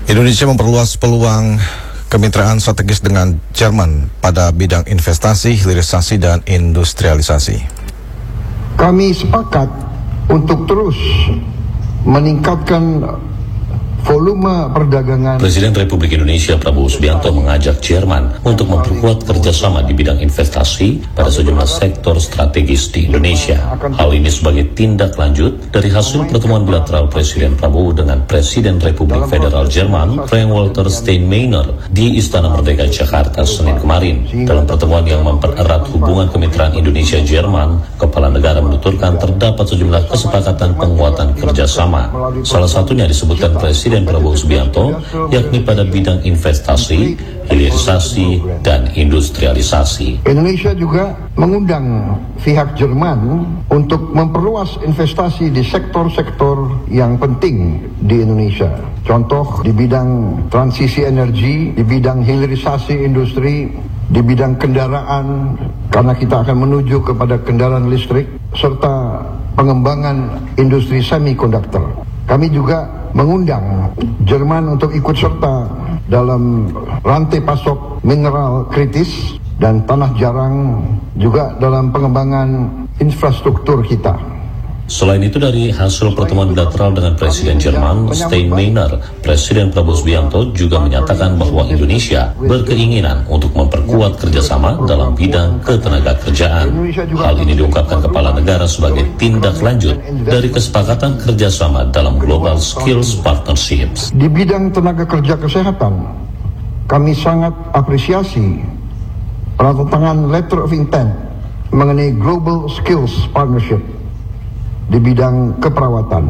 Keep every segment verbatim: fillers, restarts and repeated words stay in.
Indonesia memperluas peluang kemitraan strategis dengan Jerman pada bidang investasi, hilirisasi, dan industrialisasi. Kami sepakat untuk terus meningkatkan volume perdagangan. Presiden Republik Indonesia Prabowo Subianto mengajak Jerman untuk memperkuat kerjasama di bidang investasi pada sejumlah sektor strategis di Indonesia. Hal ini sebagai tindak lanjut dari hasil pertemuan bilateral Presiden Prabowo dengan Presiden Republik Federal Jerman Frank-Walter Steinmeier di Istana Merdeka Jakarta Senin kemarin. Dalam pertemuan yang mempererat hubungan kemitraan Indonesia-Jerman, kepala negara menuturkan terdapat sejumlah kesepakatan penguatan kerjasama. Salah satunya disebutkan Presiden Prabowo Subianto, yakni pada bidang investasi, hilirisasi, dan industrialisasi. Indonesia juga mengundang pihak Jerman untuk memperluas investasi di sektor-sektor yang penting di Indonesia. Contoh di bidang transisi energi, di bidang hilirisasi industri, di bidang kendaraan, karena kita akan menuju kepada kendaraan listrik, serta pengembangan industri semikonduktor. Kami juga mengundang Jerman untuk ikut serta dalam rantai pasok mineral kritis dan tanah jarang, juga dalam pengembangan infrastruktur kita. Selain itu, dari hasil pertemuan bilateral dengan Presiden Jerman Steinmeier, Presiden Prabowo Subianto juga menyatakan bahwa Indonesia berkeinginan untuk memperkuat kerjasama dalam bidang ketenagakerjaan. Hal ini diungkapkan kepala negara sebagai tindak lanjut dari kesepakatan kerjasama dalam Global Skills Partnerships. Di bidang tenaga kerja kesehatan, kami sangat apresiasi penandatanganan letter of intent mengenai Global Skills Partnership di bidang keperawatan.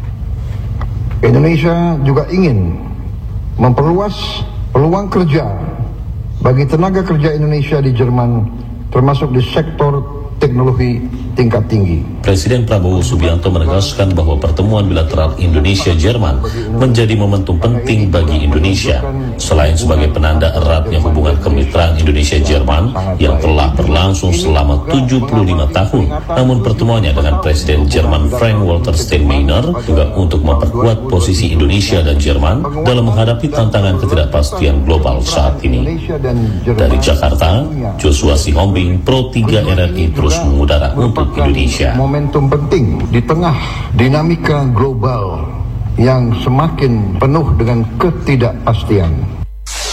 Indonesia juga ingin memperluas peluang kerja bagi tenaga kerja Indonesia di Jerman, termasuk di sektor teknologi tingkat tinggi. Presiden Prabowo Subianto menegaskan bahwa pertemuan bilateral Indonesia-Jerman menjadi momentum penting bagi Indonesia. Selain sebagai penanda eratnya hubungan kemitraan Indonesia-Jerman yang telah berlangsung selama tujuh puluh lima tahun, namun pertemuannya dengan Presiden Jerman Frank-Walter Steinmeier juga untuk memperkuat posisi Indonesia dan Jerman dalam menghadapi tantangan ketidakpastian global saat ini. Dari Jakarta, Joshua Sihombing, Pro tiga R R I terus mengudara untuk Indonesia. Momentum penting di tengah dinamika global yang semakin penuh dengan ketidakpastian.